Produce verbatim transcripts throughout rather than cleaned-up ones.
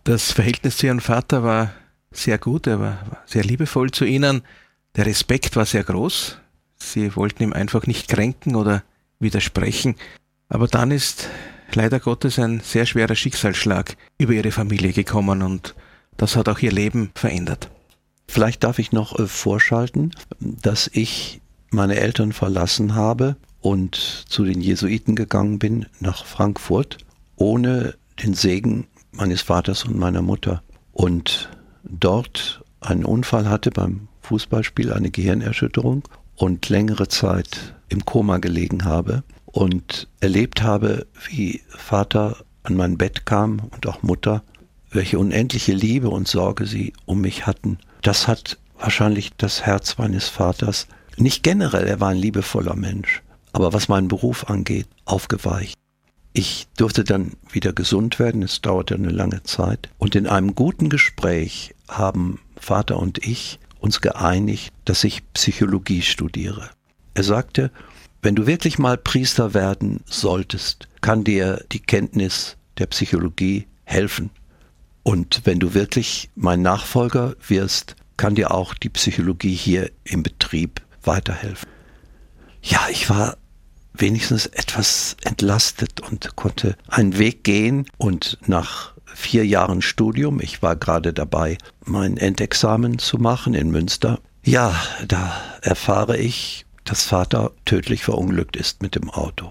Das Verhältnis zu Ihrem Vater war sehr gut, er war sehr liebevoll zu Ihnen. Der Respekt war sehr groß. Sie wollten ihm einfach nicht kränken oder widersprechen. Aber dann ist leider Gottes ein sehr schwerer Schicksalsschlag über Ihre Familie gekommen und das hat auch Ihr Leben verändert. Vielleicht darf ich noch äh, vorschalten, dass ich meine Eltern verlassen habe und zu den Jesuiten gegangen bin nach Frankfurt, ohne den Segen meines Vaters und meiner Mutter. Und dort einen Unfall hatte beim Fußballspiel, eine Gehirnerschütterung und längere Zeit im Koma gelegen habe und erlebt habe, wie Vater an mein Bett kam und auch Mutter, welche unendliche Liebe und Sorge sie um mich hatten. Das hat wahrscheinlich das Herz meines Vaters, nicht generell, er war ein liebevoller Mensch, aber was meinen Beruf angeht, aufgeweicht. Ich durfte dann wieder gesund werden, es dauerte eine lange Zeit. Und in einem guten Gespräch haben Vater und ich uns geeinigt, dass ich Psychologie studiere. Er sagte, wenn du wirklich mal Priester werden solltest, kann dir die Kenntnis der Psychologie helfen. Und wenn du wirklich mein Nachfolger wirst, kann dir auch die Psychologie hier im Betrieb weiterhelfen. Ja, ich war wenigstens etwas entlastet und konnte einen Weg gehen und nach vier Jahren Studium, ich war gerade dabei, mein Endexamen zu machen in Münster, ja, da erfahre ich, dass Vater tödlich verunglückt ist mit dem Auto.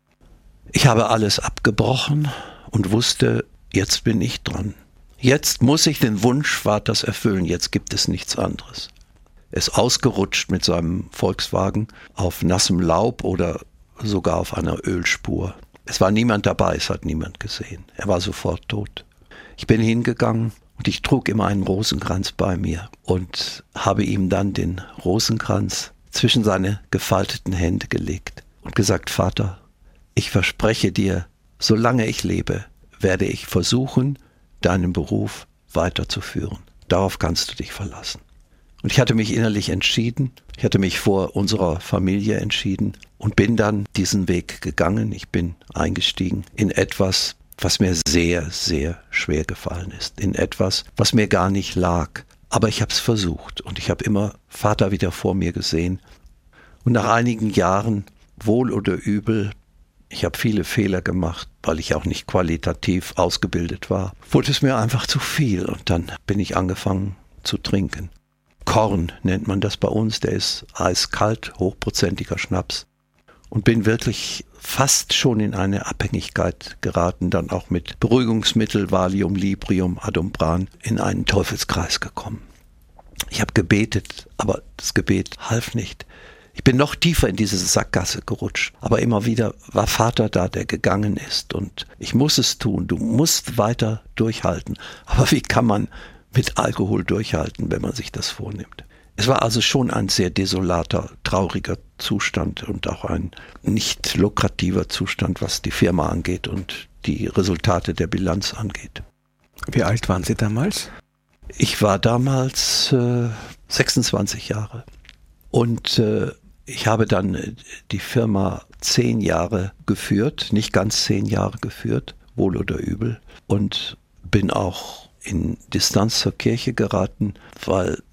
Ich habe alles abgebrochen und wusste, jetzt bin ich dran. Jetzt muss ich den Wunsch Vaters erfüllen, jetzt gibt es nichts anderes. Er ist ausgerutscht mit seinem Volkswagen auf nassem Laub oder sogar auf einer Ölspur. Es war niemand dabei, es hat niemand gesehen. Er war sofort tot. Ich bin hingegangen und ich trug immer einen Rosenkranz bei mir und habe ihm dann den Rosenkranz zwischen seine gefalteten Hände gelegt und gesagt, Vater, ich verspreche dir, solange ich lebe, werde ich versuchen, deinen Beruf weiterzuführen. Darauf kannst du dich verlassen. Und ich hatte mich innerlich entschieden, ich hatte mich vor unserer Familie entschieden und bin dann diesen Weg gegangen. Ich bin eingestiegen in etwas, was mir sehr, sehr schwer gefallen ist. In etwas, was mir gar nicht lag. Aber ich habe es versucht und ich habe immer Vater wieder vor mir gesehen. Und nach einigen Jahren, wohl oder übel, ich habe viele Fehler gemacht, weil ich auch nicht qualitativ ausgebildet war, wurde es mir einfach zu viel und dann bin ich angefangen zu trinken. Korn nennt man das bei uns, der ist eiskalt, hochprozentiger Schnaps und bin wirklich fast schon in eine Abhängigkeit geraten, dann auch mit Beruhigungsmittel, Valium, Librium, Adumbran in einen Teufelskreis gekommen. Ich habe gebetet, aber das Gebet half nicht. Ich bin noch tiefer in diese Sackgasse gerutscht, aber immer wieder war Vater da, der gegangen ist und ich muss es tun, du musst weiter durchhalten. Aber wie kann man mit Alkohol durchhalten, wenn man sich das vornimmt? Es war also schon ein sehr desolater, trauriger Zustand und auch ein nicht lukrativer Zustand, was die Firma angeht und die Resultate der Bilanz angeht. Wie alt waren Sie damals? Ich war damals äh, sechsundzwanzig Jahre und äh, ich habe dann die Firma zehn Jahre geführt, nicht ganz zehn Jahre geführt, wohl oder übel, und bin auch in Distanz zur Kirche geraten, weil